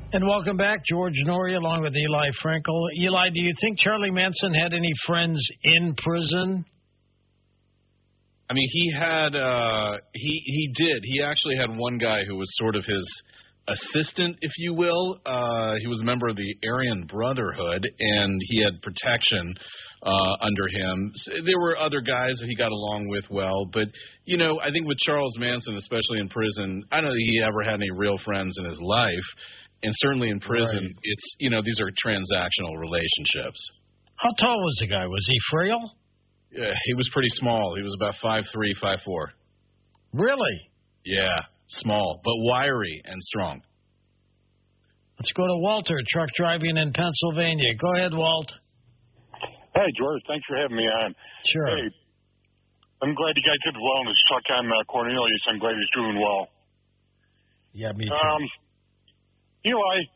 And welcome back, George Norrie, along with Eli Frankel. Eli, do you think Charlie Manson had any friends in prison? I mean, he had, he did. He actually had one guy who was sort of his assistant, if you will. He was a member of the Aryan Brotherhood, and he had protection under him. There were other guys that he got along with well, but, you know, I think with Charles Manson, especially in prison, I don't think he ever had any real friends in his life, and certainly in prison, it's, you know, these are transactional relationships. How tall was the guy? Was he frail? Yeah, he was pretty small. He was about 5'3", 5'4". Really? Yeah, small, but wiry and strong. Let's go to Walter, truck driving in Pennsylvania. Go ahead, Walt. Hey, George, thanks for having me on. Sure. Hey, I'm glad you guys did wellness talk on Cornelius. I'm glad he's doing well. Yeah, me too. Eli,